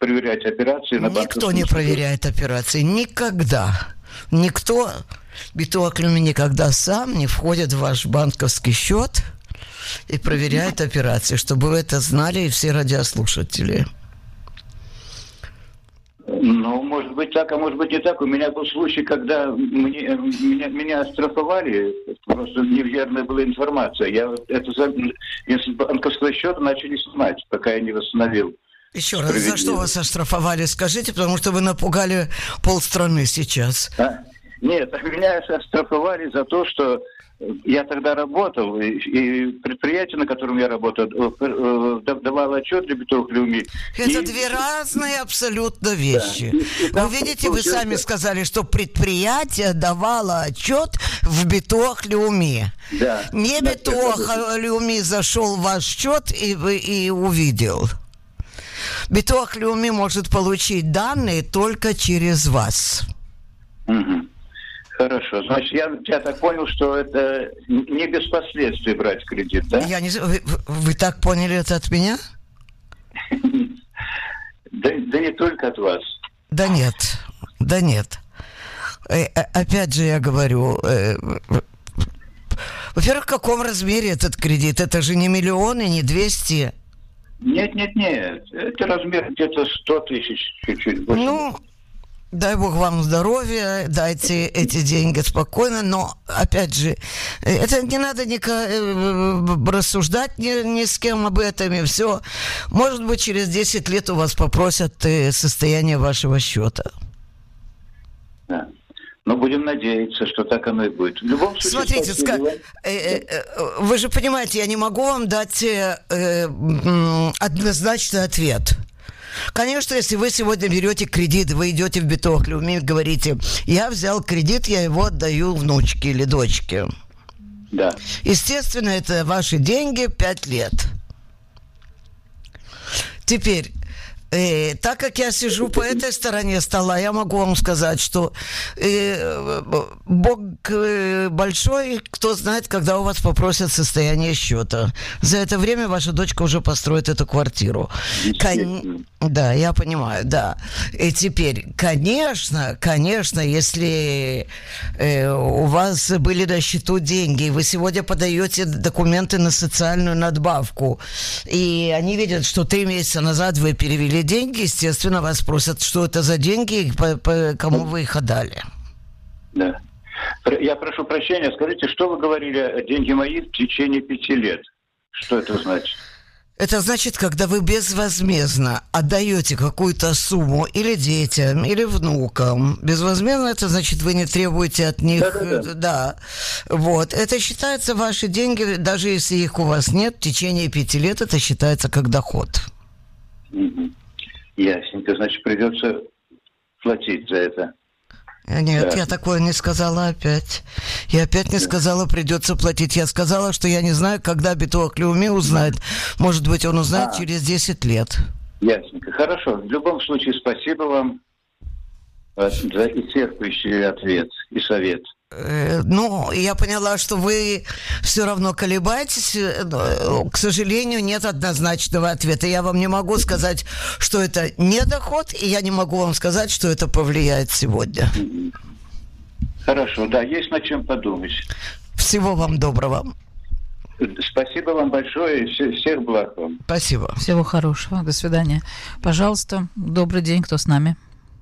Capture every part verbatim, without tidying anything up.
проверять операции на банковском Никто не счету? проверяет операции. Никогда. Никто, Битуах Леуми никогда сам не входит в ваш банковский счет и проверяет операции, чтобы вы это знали и все радиослушатели. Ну, может быть так, а может быть не так. У меня был случай, когда мне, меня, меня оштрафовали, просто неверная была информация. Я это из банковского счета начали снимать, пока я не восстановил. Еще раз, за что вас оштрафовали, скажите, потому что вы напугали полстраны сейчас. А? Нет, меня оштрафовали за то, что я тогда работал, и, и предприятие, на котором я работал, давало отчет для Битуах Леуми. Это и... две разные абсолютно вещи. Да. И, и вы видите, вы сами сказали, что предприятие давало отчет в Битуах Леуми. Да. Не да, Битуах Леуми зашел в ваш счет и, и увидел. Битуах Леуми может получить данные только через вас. Угу. Хорошо. Значит, я, я так понял, что это не без последствий брать кредит, да? Я не... вы, вы так поняли это от меня? Да, да не только от вас. Да нет, да нет. Опять же я говорю... Во-первых, в каком размере этот кредит? Это же не миллионы, не двести. Нет, нет, нет. Это размер где-то сто тысяч, чуть-чуть больше. Ну... Дай Бог вам здоровья, дайте эти деньги спокойно, но, опять же, это не надо никак рассуждать ни, ни с кем об этом, и все. Может быть, через десять лет у вас попросят состояние вашего счета. Да. Но будем надеяться, что так оно и будет. В любом случае, смотрите, ска... э, э, вы же понимаете, я не могу вам дать э, э, однозначный ответ. Конечно, если вы сегодня берете кредит, вы идете в Битуах Леуми и говорите, я взял кредит, я его отдаю внучке или дочке. Да. Естественно, это ваши деньги пять лет. Теперь, э, так как я сижу по этой стороне стола, я могу вам сказать, что э, Бог э, большой, кто знает, когда у вас попросят состояние счета. За это время ваша дочка уже построит эту квартиру. Кон... Да, я понимаю, да. И теперь, конечно, конечно, если э, у вас были на счету деньги, вы сегодня подаете документы на социальную надбавку, и они видят, что три месяца назад вы перевели деньги, естественно, вас спросят, что это за деньги, по, по кому вы их отдали. Да. Я прошу прощения, скажите, что вы говорили, деньги мои в течение пяти лет? Что это значит? Это значит, когда вы безвозмездно отдаете какую-то сумму или детям, или внукам. Безвозмездно, это значит, вы не требуете от них... Да-да-да. Да. Вот. Это считается ваши деньги, даже если их у вас нет, в течение пяти лет это считается как доход. Угу. Ясненько. Значит, придется платить за это. Нет, да. Я такое не сказала опять. Я опять не сказала, придется платить. Я сказала, что я не знаю, когда Битуах Леуми узнает. Может быть, он узнает а. через десять лет. Ясненько. Хорошо. В любом случае, спасибо вам за исчерпывающий ответ и совет. Э, ну, я поняла, что вы все равно колебаетесь. К сожалению, нет однозначного ответа. Я вам не могу сказать, что это не доход, и я не могу вам сказать, что это повлияет сегодня. Хорошо, да, есть над чем подумать. Всего вам доброго. Спасибо вам большое, и всех благ вам. Спасибо. Всего хорошего, до свидания. Пожалуйста, добрый день, кто с нами?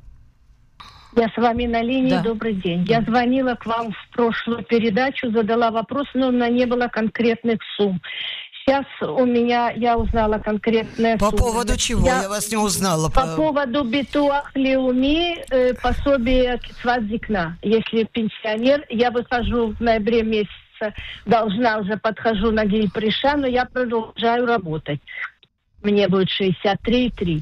Я с вами на линии. Да. Добрый день. Я звонила к вам в прошлую передачу, задала вопрос, но на не было конкретных сумм. Сейчас у меня, я узнала конкретные По суммы. По поводу чего? Я, я вас не узнала. По, по поводу Битуах Леуми, э, пособие Кицват Зикна. Если пенсионер, я выхожу в ноябре месяце, должна уже, подхожу на гиль приша, но я продолжаю работать. Мне будет шестьдесят три и три.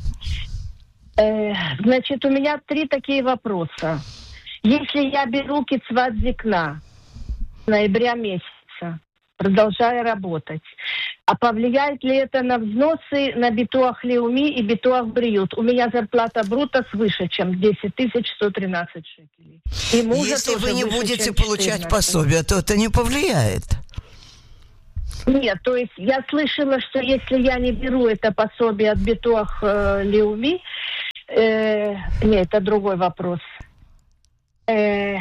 Э, значит, у меня три такие вопроса. Если я беру Кицват Зикна с ноября месяца, продолжая работать, а повлияет ли это на взносы на Битуах Леуми и Битуах Бриют? У меня зарплата брута свыше, чем десять тысяч сто тринадцать шекелей. Если вы не выше, будете получать пособие, то это не повлияет. Нет, то есть я слышала, что если я не беру это пособие от Битуах э, Леуми, Э, нет, это другой вопрос. Э,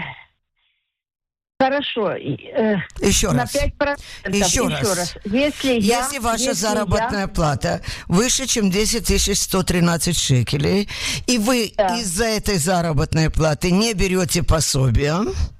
хорошо. Э, Еще на раз. пять процентов. Еще, Еще раз. раз. Если, я, Если ваша если заработная я... плата выше, чем десять тысяч сто тринадцать шекелей, и вы Да. из-за этой заработной платы не берете пособия,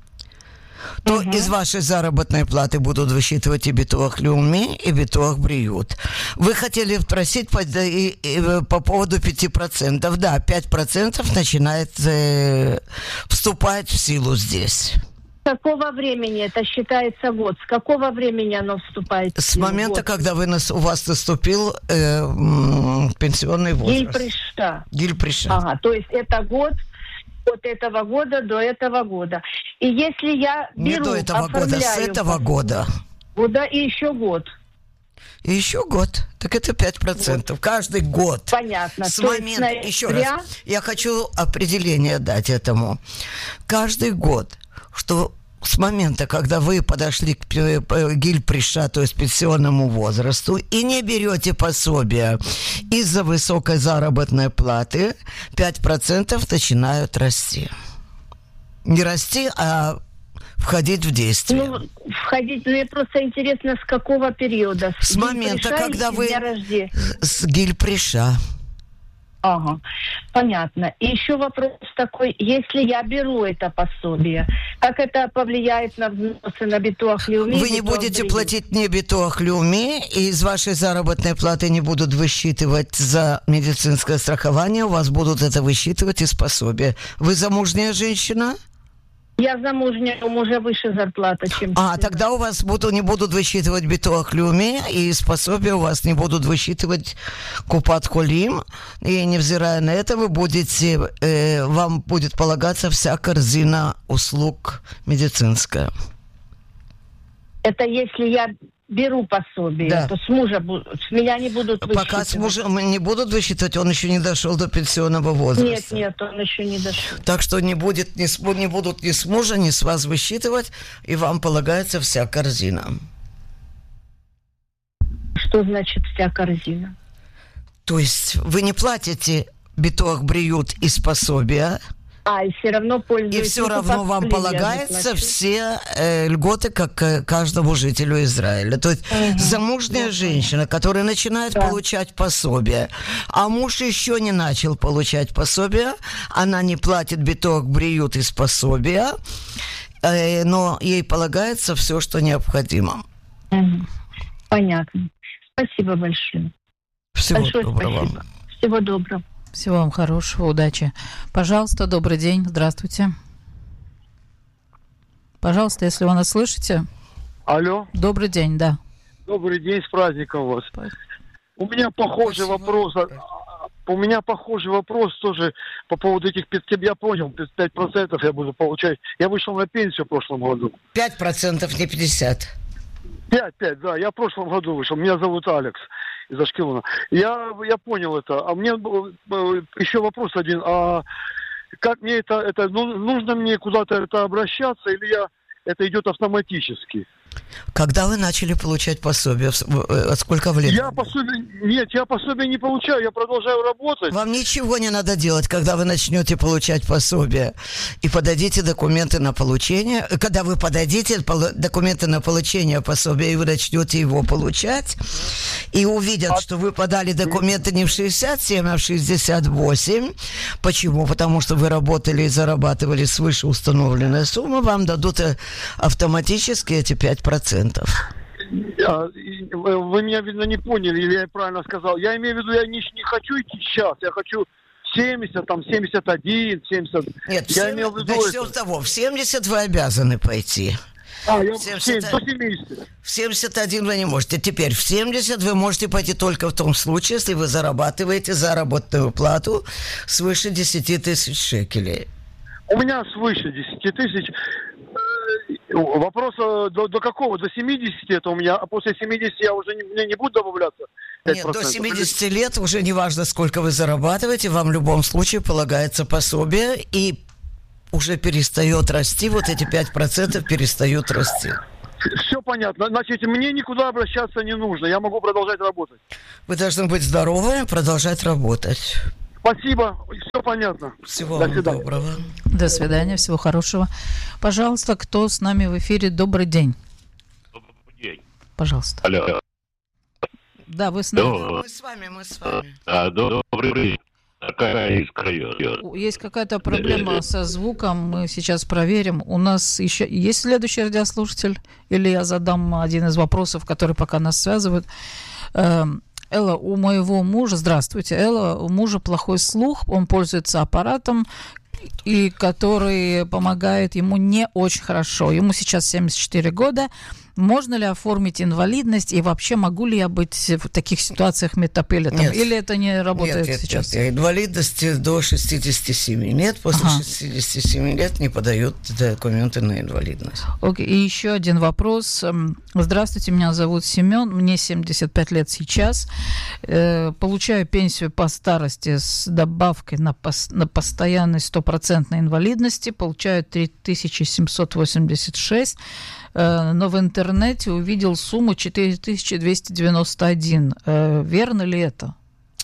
то Мгм. из вашей заработной платы будут высчитывать и битуах леуми, и битуах бриют. Вы хотели спросить по, и, и, по поводу пяти процентов. Да, пять процентов начинает э, вступать в силу здесь. С какого времени это считается год? С какого времени оно вступает в С силу? момента, Год. когда вы нас, у вас наступил э, м, пенсионный возраст. Гиль Приша. Гиль Приша. Ага, то есть это год от этого года до этого года. И если я Не беру, до этого года, с оформляю этого года. года и еще год. И еще год. Так это пять процентов. Каждый год. Понятно. С То есть момента, ноября- еще раз, я хочу определение дать этому. Каждый год, что с момента, когда вы подошли к пе- п- гиль-приша, то есть пенсионному возрасту, и не берете пособия из-за высокой заработной платы, пять процентов начинают расти. Не расти, а входить в действие. Ну, входить, мне просто интересно, с какого периода? С Гиль момента, Приша когда или вы- с дня рождения? С гиль-приша. Ага, понятно. И еще вопрос такой, если я беру это пособие, как это повлияет на взносы на битуах леуми? Вы не битуах будете бриют? платить ни битуах леуми, и из вашей заработной платы не будут высчитывать за медицинское страхование, у вас будут это высчитывать из пособия. Вы замужняя женщина? Я замужняя, у мужа выше зарплата, чем... А, тогда у вас буду, не будут высчитывать битуах леуми, и из пособия у вас не будут высчитывать купат холим, и невзирая на это, вы будете, э, вам будет полагаться вся корзина услуг медицинская. Это если я беру пособие, Да. то с мужа, бу- с меня не будут Пока с высчитывать. мужем не будут высчитывать, он еще не дошел до пенсионного возраста. Нет, нет, он еще не дошел. Так что не, будет, ни с- не будут ни с мужа, ни с вас высчитывать, и вам полагается вся корзина. Что значит вся корзина? То есть вы не платите битуах бриют из пособия, А, и все равно и пользуюсь. все ну, равно по вам сплине я полагаются заплачу. все э, льготы, как э, каждому жителю Израиля. То есть Мгм. замужняя женщина, которая начинает Да. получать пособие, а муж еще не начал получать пособие, она не платит битуах бриют из пособия, э, но ей полагается все, что необходимо. Мгм. Понятно. Спасибо большое. Всего Большое доброго. спасибо. Всего доброго. Всего вам хорошего, удачи. Пожалуйста, добрый день, здравствуйте. Пожалуйста, если вы нас слышите, Алло, добрый день, да. добрый день, с праздником вас. Спасибо. У меня похожий Спасибо. вопрос. а, У меня похожий вопрос тоже по поводу этих пяти. Я понял, пять процентов я буду получать. Я вышел на пенсию в прошлом году. Пять процентов, не пятьдесят. Пять, пять, да. Я в прошлом году вышел. Меня зовут Алекс из Ашкелона. Я, я понял это. А мне э, еще вопрос один. А как мне это, это ну, нужно мне куда-то это обращаться или я это идет автоматически? Когда вы начали получать пособие? В- в- э, Сколько в лет? Я пособие, нет, я пособие не получаю, я продолжаю работать. Вам ничего не надо делать, когда вы начнете получать пособие. И подадите документы на получение. Когда вы подадите полу- документы на получение пособия, и вы начнете его получать, и увидят, что вы подали документы не в шестьдесят семь, а в шестьдесят восемь. Почему? Потому что вы работали и зарабатывали свыше установленной суммы, вам дадут э, автоматически эти пять процентов. А, и Вы вы меня, видно, не поняли, или я правильно сказал. Я имею в виду, я не, не хочу идти сейчас, я хочу семьдесят, там, семьдесят один, семьдесят. Нет, в я сем- имел в виду начнем это. с того, в семьдесят вы обязаны пойти. А, я в семьдесят. семь- до семидесяти. В семьдесят один вы не можете. Теперь в семьдесят вы можете пойти только в том случае, если вы зарабатываете заработную плату свыше десяти тысяч шекелей. У меня свыше десяти тысяч. Э, Вопрос э, до, до какого? До семидесяти это у меня, а после семидесяти я уже не, мне не буду добавляться пять Нет, до процентов. семидесяти лет уже не важно, сколько вы зарабатываете, вам в любом случае полагается пособие, и уже перестает расти, вот эти пять процентов перестают расти. Все понятно. Значит, мне никуда обращаться не нужно. Я могу продолжать работать. Вы должны быть здоровы, продолжать работать. Спасибо, все понятно. Всего До вам свидания. доброго. До свидания, всего хорошего. Пожалуйста, кто с нами в эфире? Добрый день. Добрый день. Пожалуйста. Алло. Да, вы с нами. Добрый. Мы с вами, мы с вами. А, добрый день. Какая искра идет? Есть какая-то проблема со звуком, мы сейчас проверим. У нас еще есть следующий радиослушатель? Или я задам один из вопросов, который пока нас связывает? Эм, Элла, у моего мужа, здравствуйте, Элла, у мужа плохой слух, он пользуется аппаратом, и который помогает ему не очень хорошо. Ему сейчас семьдесят четыре года. Можно ли оформить инвалидность? И вообще могу ли я быть в таких ситуациях метапелетом? Нет. Или это не работает нет, нет, сейчас? Нет, инвалидности до шестидесяти семи лет. После Ага. шестидесяти семи лет не подают документы на инвалидность. Окей, и еще один вопрос. Здравствуйте, меня зовут Семен, мне семьдесят пять лет сейчас. Э, получаю пенсию по старости с добавкой на, пос- на постоянной стопроцентной инвалидности. Получаю три тысячи семьсот восемьдесят шесть. Э, но в интернете увидел сумму четыре тысячи двести девяносто один. Э, верно ли это?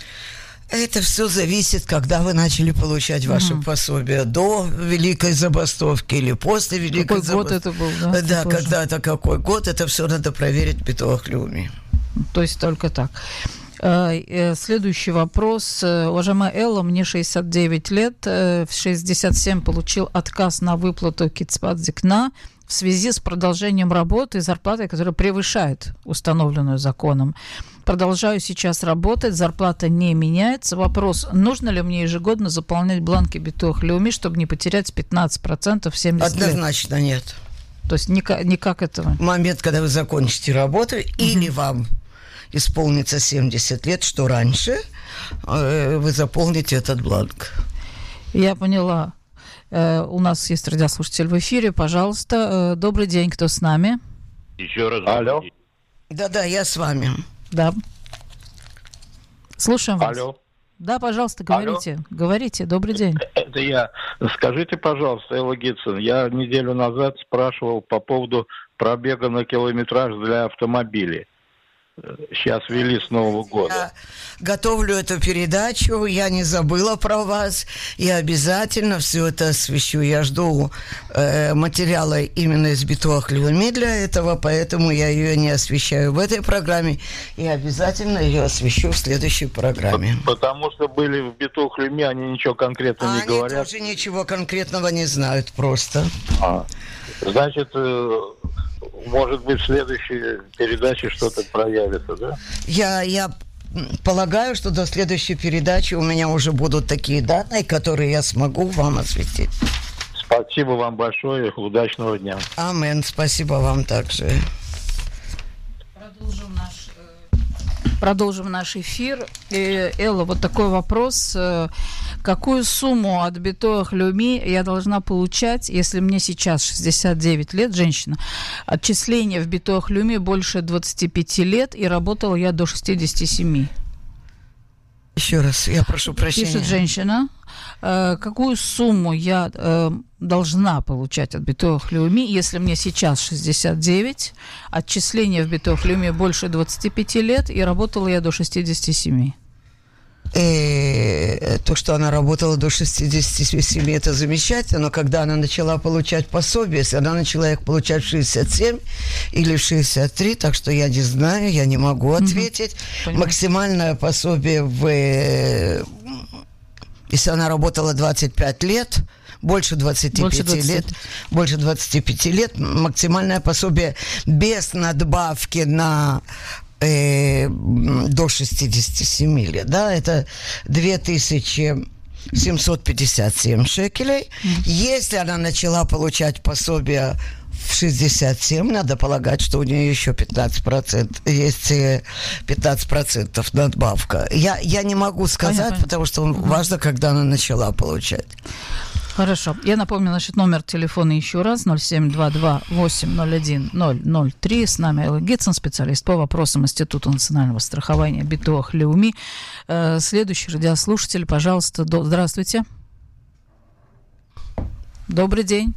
Это все зависит, когда вы начали получать ваше Мгм. пособие. До Великой забастовки или после Великой Какой год забастовки. это был? Да, Да, тоже. когда-то какой год, это все надо проверить в Битоах Леуми. То есть только так. Э, э, Следующий вопрос. Э, Уважаемая Элла, мне шестьдесят девять лет. э, В шестьдесят семь получил отказ на выплату кицпат зикна в связи с продолжением работы и зарплатой, которая превышает установленную законом. Продолжаю сейчас работать, зарплата не меняется. Вопрос, нужно ли мне ежегодно заполнять бланки Битоах Леуми, чтобы не потерять пятнадцать процентов в семьдесят лет? Однозначно нет. То есть никак, никак этого? Момент, когда вы закончите работу, или вам исполнится семьдесят лет, что раньше, э, вы заполните этот бланк. Я поняла. Э, у нас есть радиослушатель в эфире. Пожалуйста. Э, добрый день, кто с нами? Еще раз. Алло. Да-да, я с вами. Да. Слушаем вас. Алло, Да, пожалуйста, говорите. Говорите. Добрый день. это я. Скажите, пожалуйста, Элла Гитсон, я неделю назад спрашивал по поводу пробега на километраж для автомобилей. Сейчас ввели с Нового года. Я готовлю эту передачу, я не забыла про вас, я обязательно все это освещу. Я жду э, материала именно из Битоах Леуми для этого, поэтому я ее не освещаю в этой программе, и обязательно ее освещу в следующей программе. Потому что были в Битоах Леуми, они ничего конкретно А не они говорят. тоже ничего конкретного не знают просто. А, значит, э, может быть, в следующей передаче что-то проявится, да? Я, я полагаю, что до следующей передачи у меня уже будут такие данные, которые я смогу вам осветить. Спасибо вам большое, удачного дня. Амен, спасибо вам также. Продолжим наш, э, продолжим наш эфир. Э, Элла, вот такой вопрос. Э, Какую сумму от Битоах Леуми я должна получать, если мне сейчас шестьдесят девять лет, женщина, отчисление в Битоах Леуми больше двадцати пяти лет, и работала я до шестидесяти семи? Еще раз, я прошу прощения. Пишет женщина. Э, Какую сумму я э, должна получать от Битоах Леуми, если мне сейчас шестьдесят девять, отчисление в Битоах Леуми больше двадцати пяти лет, и работала я до шестидесяти семи? Э, то, что она работала до шестидесяти семи, это замечательно, но когда она начала получать пособие, если она начала их получать в шестьдесят семь или в шестьдесят три, так что я не знаю, я не могу ответить. Понимаю. Максимальное пособие, в, э, если она работала двадцать пять лет, больше двадцати пяти Больше двадцати. лет, больше двадцати пяти лет, максимальное пособие без надбавки на э, до шестидесяти семи лет, да, это две тысячи семьсот пятьдесят семь шекелей. Mm-hmm. Если она начала получать пособие в шестьдесят семь, надо полагать, что у нее еще пятнадцать процентов, есть пятнадцать процентов надбавка. Я, я не могу сказать, Понятно. потому что mm-hmm. важно, когда она начала получать. Хорошо. Я напомню, значит, номер телефона еще раз. ноль семь два два восемь ноль один ноль ноль три. С нами Элла Гитсон, специалист по вопросам Института национального страхования Битоах Леуми. Э, следующий радиослушатель, пожалуйста. До... Здравствуйте. Добрый день.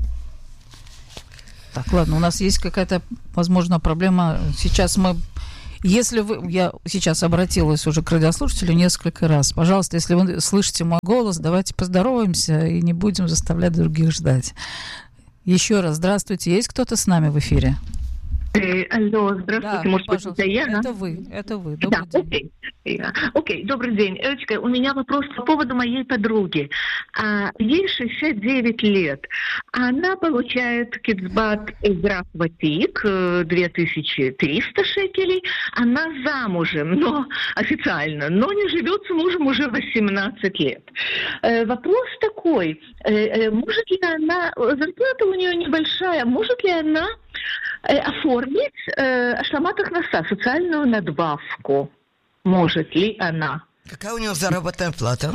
Так, ладно, у нас есть какая-то, возможно, проблема. Сейчас мы Если вы, я сейчас обратилась уже к радиослушателю несколько раз, пожалуйста, если вы слышите мой голос, давайте поздороваемся и не будем заставлять других ждать. Еще раз, здравствуйте, есть кто-то с нами в эфире? Э, алло, здравствуйте, Да, может быть, пожалуйста. это я? Это вы, это вы. Добрый Да, день. окей. Я. Окей, добрый день. Элечка, у меня вопрос по поводу моей подруги. А, ей шестьдесят девять лет. Она получает кицбат Эзрах Ватик, две тысячи триста шекелей. Она замужем, но официально, но не живет с мужем уже восемнадцать лет. Э, вопрос такой, э, э, может ли она, зарплата у нее небольшая, может ли она э, оформить э, ашламат ахнаса, социальную надбавку? Может ли она? Какая у него заработная плата?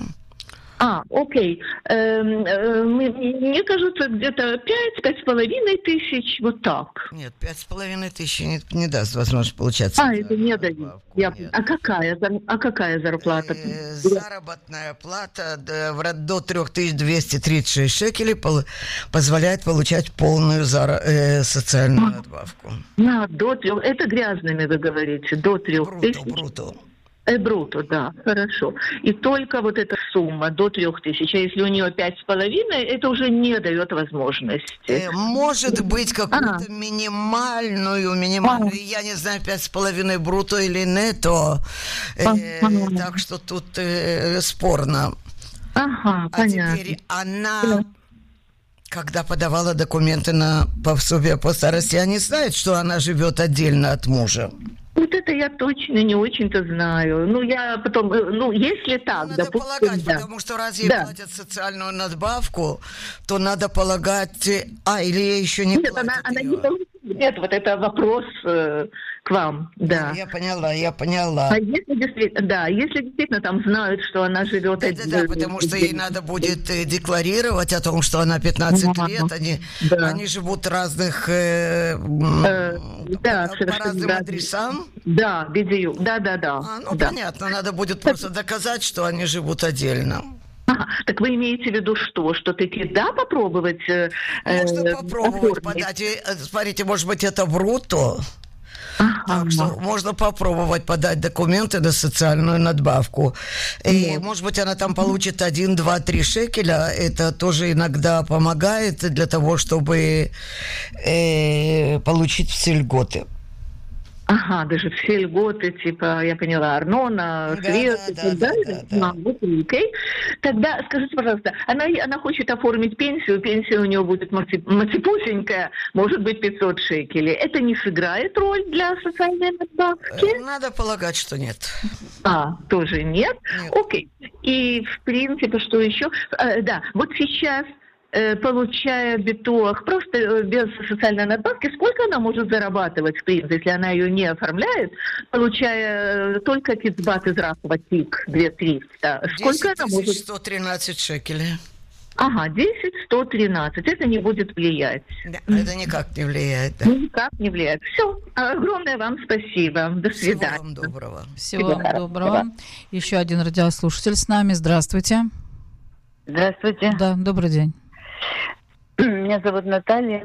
А, окей. Эм, э, мне кажется, где-то пять-пять с половиной тысяч, вот так. Нет, пять с половиной тысяч не, не даст возможность получать. А, это не дают. Я... А какая, а какая зарплата? Э, заработная плата до, до три тысячи двести тридцать шесть шекелей пол, позволяет получать полную зара, э, социальную надбавку. На, до трех. Это грязными вы говорите, до трех тысяч. Бруто, бруто. Э, бруто, да, хорошо. И только вот эта сумма до трех тысяч, а если у нее пять с половиной, это уже не дает возможности. Э, может быть, какую-то а. минимальную, минимальную, а. я не знаю, пять с половиной бруто или нетто. Э, а. Так что тут э, спорно. Ага, а понятно. теперь она... Да. Когда подавала документы на пособие по старости, они знают, что она живет отдельно от мужа? Вот это я точно не очень-то знаю. Ну, я потом, ну, если так, ну, надо допустим, полагать, да. потому что раз ей да. платят социальную надбавку, то надо полагать... А, или ей еще не Нет, платят она, она ее. не получит. Нет, вот это вопрос э, к вам, да. Я поняла, я поняла. А если действительно, да, если действительно там знают, что она живет... Да, да, да, потому что ей надо будет декларировать о том, что она пятнадцать лет, они, да. они живут разных, э, э, да, по, по разным да. адресам. Да, бедию, да, да, да. А, ну, да. понятно, надо будет просто доказать, что они живут отдельно. Ага, так вы имеете в виду что? Что таки да, попробовать? Э, Можно э, попробовать оформить? подать. Смотрите, может быть, это бруто. Ага. Так что можно попробовать подать документы на социальную надбавку. И, вот. может быть, она там получит один, два, три шекеля. Это тоже иногда помогает для того, чтобы э, получить все льготы. Ага, даже все льготы, типа, я поняла, Арнона, Да, свет да, и да, так да, далее. да, да. А, вот, окей. Тогда скажите, пожалуйста, она, она хочет оформить пенсию, пенсия у нее будет мацепусенькая, может быть пятьсот шекелей. Это не сыграет роль для социальной надбавки? Надо полагать, что нет. А, тоже нет? Нет. Окей. И, в принципе, что еще? А, да, вот сейчас... получая битуах просто без социальной надбавки, сколько она может зарабатывать, в принципе, если она ее не оформляет, получая только кицбат из Ватик две тысячи триста? Сколько она может... десять тысяч сто тринадцать шекелей. Ага, десять тысяч сто тринадцать. Это не будет влиять. Да, это никак не влияет. Да. Никак не влияет. Все. Огромное вам спасибо. До свидания. Всего вам доброго. Всего вам доброго. Еще один радиослушатель с нами. Здравствуйте. Здравствуйте. Да, добрый день. Меня зовут Наталья.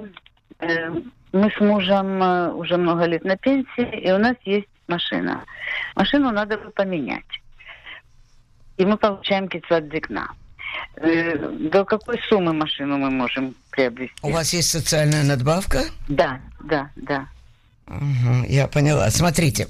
Мы с мужем уже много лет на пенсии, и у нас есть машина. Машину надо бы поменять. И мы получаем кицват зикна. До какой суммы машину мы можем приобрести? У вас есть социальная надбавка? Да, да, да. Угу, я поняла. Смотрите,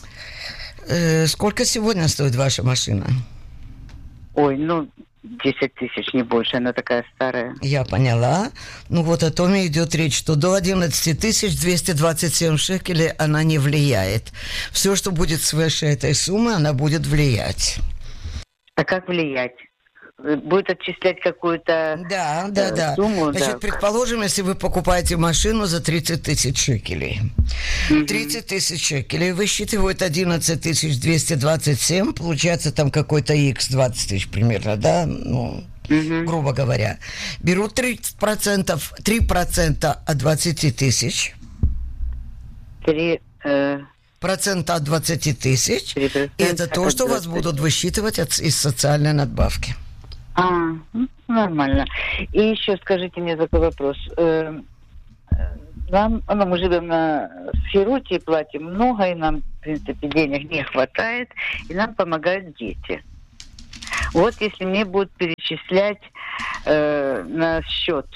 э, сколько сегодня стоит ваша машина? Ой, ну... десять тысяч, не больше, она такая старая. Я поняла. Ну вот о том и идет речь, что до одиннадцать тысяч двести двадцать семь шекелей она не влияет. Все, что будет свыше этой суммы, она будет влиять. А как влиять? Будет отчислять какую-то да, да, э, да. сумму? Значит, да. предположим, если вы покупаете машину за тридцать тысяч шекелей. тридцать тысяч шекелей высчитывают одиннадцать тысяч двести двадцать семь, получается там какой-то икс двадцать тысяч примерно, да? Ну, mm-hmm. грубо говоря. Берут тридцать процентов, три процента от двадцати тысяч. три э... процента от двадцати тысяч. И это то, что вас будут высчитывать от, из социальной надбавки. А, нормально. И еще скажите мне такой вопрос. нам, ну, мы живем на Схируте, платим много, и нам, в принципе, денег не хватает, и нам помогают дети. Вот если мне будут перечислять э, на счет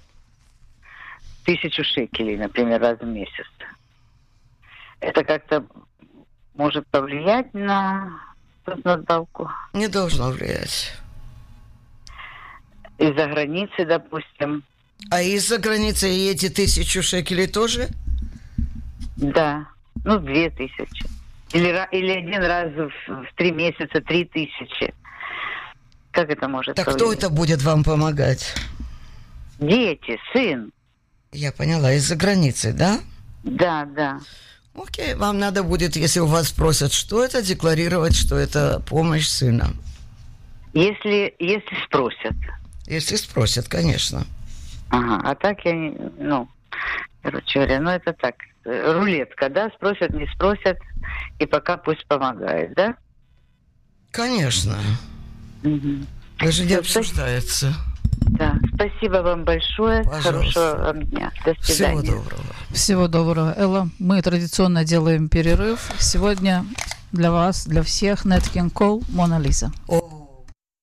тысячу шекелей, например, раз в месяц, это как-то может повлиять на надбавку? Не должно влиять. Из-за границы, допустим. А из-за границы и эти тысячу шекелей тоже? Да, ну две тысячи. Или, или один раз в, в три месяца три тысячи. Как это может Так повлиять? кто это будет вам помогать? Дети, сын. Я поняла, из-за границы, да? Да, да. Окей, вам надо будет, если у вас спросят, что это, декларировать, что это помощь сына. Если, если спросят. Если спросят, конечно. Ага, а так я не, ну, короче говоря, ну это так, рулетка, да, спросят, не спросят, и пока пусть помогает, да? Конечно. Угу. Даже не обсуждается. Да, спасибо вам большое, Пожалуйста. Хорошего вам дня, до свидания. Всего доброго. Всего доброго, Элла. Мы традиционно делаем перерыв. Сегодня для вас, для всех, Nat King Cole, Мона Лиза. О,